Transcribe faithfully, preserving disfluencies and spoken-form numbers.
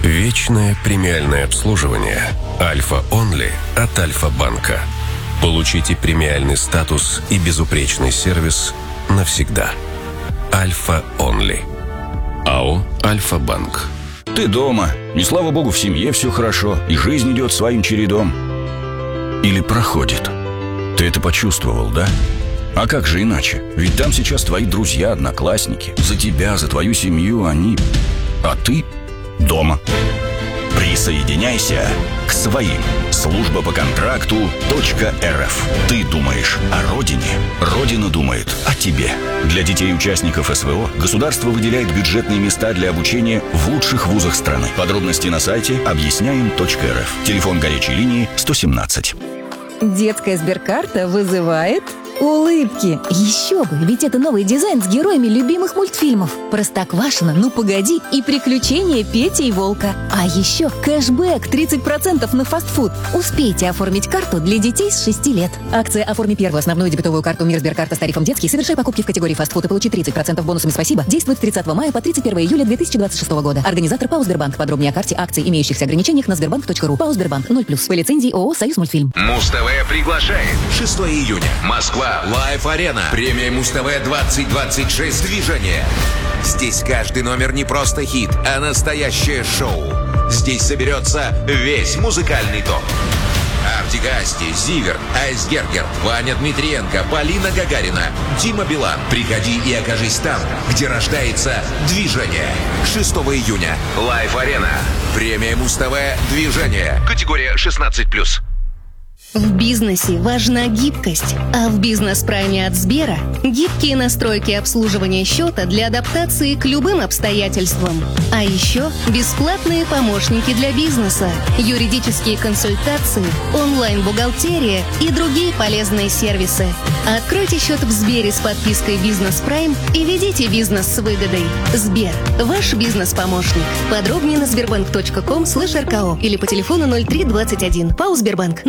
Вечное премиальное обслуживание Альфа Онли от Альфа-банка. Получите премиальный статус и безупречный сервис навсегда. Альфа Онли. АО Альфа-банк. Ты дома, и слава богу, в семье все хорошо, и жизнь идет своим чередом. Или проходит. Ты это почувствовал, да? А как же иначе? Ведь там сейчас твои друзья, одноклассники. За тебя, за твою семью они... А ты дома. Присоединяйся к своим. Служба по контракту .рф. Ты думаешь о родине, Родина думает о тебе. Для детей-участников СВО государство выделяет бюджетные места для обучения в лучших вузах страны. Подробности на сайте объясняем точка эр эф. Телефон горячей линии сто семнадцать. Детская сберкарта вызывает улыбки. Еще бы, ведь это новый дизайн с героями любимых мультфильмов. Простоквашино, Ну погоди и Приключения Пети и Волка. А еще кэшбэк тридцать процентов на фастфуд. Успейте оформить карту для детей с шести лет. Акция «Оформи первую основную дебетовую карту Мир Сберкарта с тарифом детский, совершай покупки в категории фастфуд и получи тридцать процентов бонусами «Спасибо». Действует с тридцатого мая по тридцать первого июля две тысячи двадцать шестого года. Организатор ПАО «Сбербанк». Подробнее о карте, акций, имеющихся ограничениях на сбербанк точка ру. ПАО «Сбербанк» ноль плюс. По лицензии ООО «Союз Мультфильм». Муз-ТВ приглашает. шестого июня. Москва. Лайф-арена. Премия Муз-ТВ двадцать двадцать шесть. Движение. Здесь каждый номер не просто хит, а настоящее шоу. Здесь соберется весь музыкальный топ. Артик и Асти, Зиверт, Айсгергер, Ваня Дмитриенко, Полина Гагарина, Дима Билан. Приходи и окажись там, где рождается движение. шестого июня. Лайф-арена. Премия Муз-ТВ. Движение. Категория шестнадцать плюс. В бизнесе важна гибкость, а в бизнес-прайме от Сбера гибкие настройки обслуживания счета для адаптации к любым обстоятельствам. А еще бесплатные помощники для бизнеса, юридические консультации, онлайн-бухгалтерия и другие полезные сервисы. Откройте счет в Сбере с подпиской «Бизнес Прайм» и ведите бизнес с выгодой. Сбер – ваш бизнес-помощник. Подробнее на сбербанк точка ком слэш эр ка о или по телефону ноль три двадцать один. ПАО «Сбербанк».